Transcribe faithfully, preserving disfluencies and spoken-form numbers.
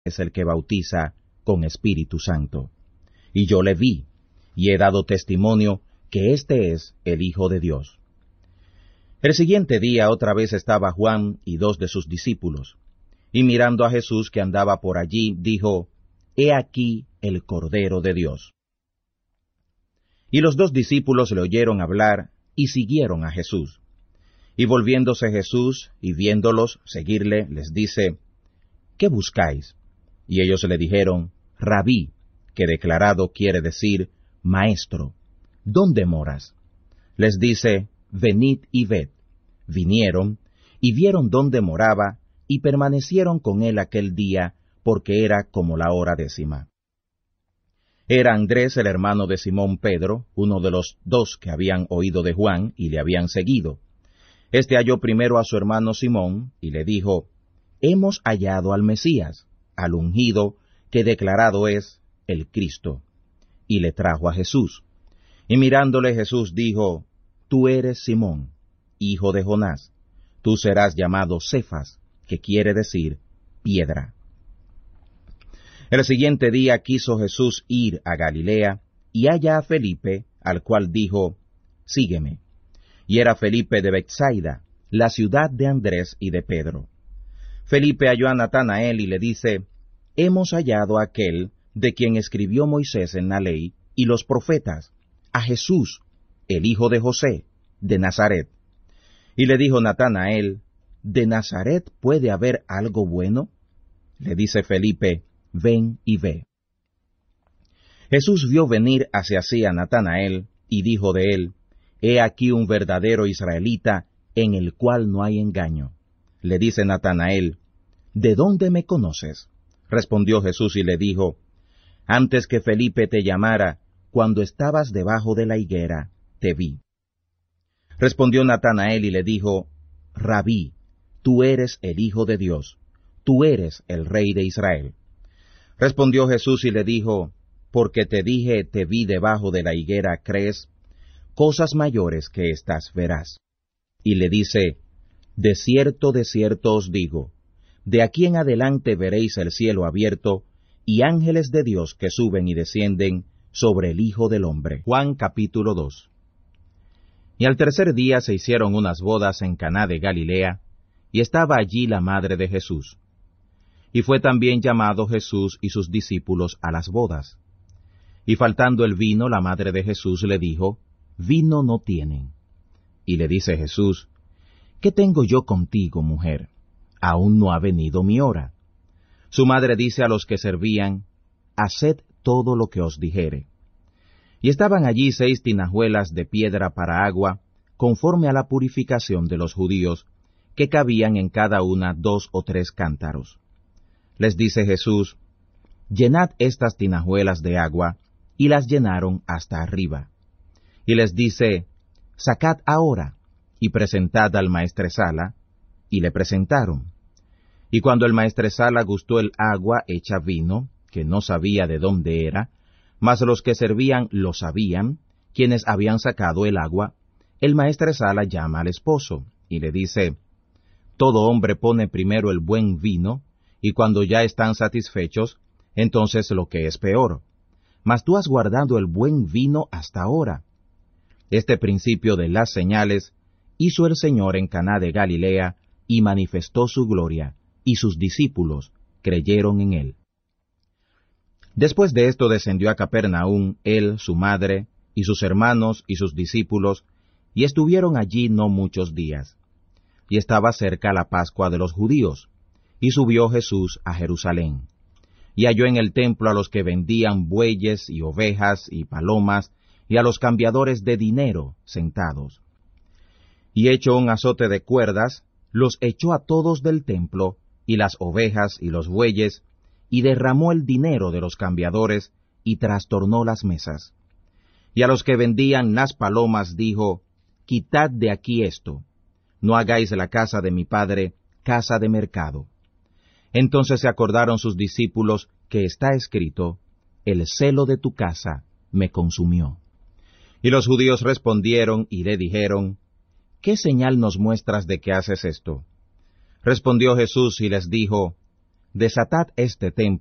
es el que bautiza con Espíritu Santo. Y yo le vi, y he dado testimonio que éste es el Hijo de Dios. El siguiente día otra vez estaba Juan y dos de sus discípulos, y mirando a Jesús que andaba por allí, dijo, He aquí el Cordero de Dios. Y los dos discípulos le oyeron hablar, y siguieron a Jesús. Y volviéndose Jesús, y viéndolos seguirle, les dice, ¿Qué buscáis? Y ellos le dijeron, Rabí, que declarado quiere decir, Maestro, ¿dónde moras? Les dice, Venid y ved. Vinieron, y vieron dónde moraba, y permanecieron con él aquel día, porque era como la hora décima. Era Andrés el hermano de Simón Pedro, uno de los dos que habían oído de Juan, y le habían seguido. Este halló primero a su hermano Simón, y le dijo, Hemos hallado al Mesías, al ungido, que declarado es el Cristo. Y le trajo a Jesús. Y mirándole Jesús dijo, Tú eres Simón, hijo de Jonás, tú serás llamado Cefas, que quiere decir piedra. El siguiente día quiso Jesús ir a Galilea, y halla a Felipe, al cual dijo, Sígueme. Y era Felipe de Betsaida, la ciudad de Andrés y de Pedro. Felipe halló a Natanael y le dice, Hemos hallado a aquel de quien escribió Moisés en la ley y los profetas, a Jesús, el hijo de José, de Nazaret. Y le dijo Natanael, ¿de Nazaret puede haber algo bueno? Le dice Felipe, Ven y ve. Jesús vio venir hacia sí a Natanael, y dijo de él, He aquí un verdadero israelita, en el cual no hay engaño. Le dice Natanael, ¿De dónde me conoces? Respondió Jesús y le dijo, Antes que Felipe te llamara, cuando estabas debajo de la higuera, te vi. Respondió Natanael y le dijo, Rabí, tú eres el Hijo de Dios, tú eres el Rey de Israel. Respondió Jesús y le dijo, Porque te dije, te vi debajo de la higuera, ¿crees? Cosas mayores que estas verás. Y le dice, De cierto, de cierto os digo, de aquí en adelante veréis el cielo abierto, y ángeles de Dios que suben y descienden sobre el Hijo del Hombre. Juan capítulo dos. Y al tercer día se hicieron unas bodas en Caná de Galilea, y estaba allí la madre de Jesús. Y fue también llamado Jesús y sus discípulos a las bodas. Y faltando el vino, la madre de Jesús le dijo, Vino no tienen. Y le dice Jesús, ¿Qué tengo yo contigo, mujer? Aún no ha venido mi hora. Su madre dice a los que servían, Haced todo lo que os dijere. Y estaban allí seis tinajuelas de piedra para agua, conforme a la purificación de los judíos, que cabían en cada una dos o tres cántaros. Les dice Jesús, Llenad estas tinajuelas de agua, y las llenaron hasta arriba. Y les dice, Sacad ahora, y presentad al maestresala, y le presentaron. Y cuando el maestresala gustó el agua hecha vino, que no sabía de dónde era, mas los que servían lo sabían, quienes habían sacado el agua, el maestresala llama al esposo, y le dice, Todo hombre pone primero el buen vino, y cuando ya están satisfechos, entonces lo que es peor. Mas tú has guardado el buen vino hasta ahora. Este principio de las señales hizo el Señor en Caná de Galilea, y manifestó su gloria, y sus discípulos creyeron en él. Después de esto descendió a Capernaum él, su madre, y sus hermanos y sus discípulos, y estuvieron allí no muchos días. Y estaba cerca la Pascua de los judíos, y subió Jesús a Jerusalén. Y halló en el templo a los que vendían bueyes y ovejas y palomas, y a los cambiadores de dinero sentados. Y hecho un azote de cuerdas, los echó a todos del templo, y las ovejas y los bueyes, y derramó el dinero de los cambiadores, y trastornó las mesas. Y a los que vendían las palomas dijo, Quitad de aquí esto, no hagáis la casa de mi padre casa de mercado. Entonces se acordaron sus discípulos que está escrito, El celo de tu casa me consumió. Y los judíos respondieron y le dijeron, ¿Qué señal nos muestras de que haces esto? Respondió Jesús y les dijo, desatad este templo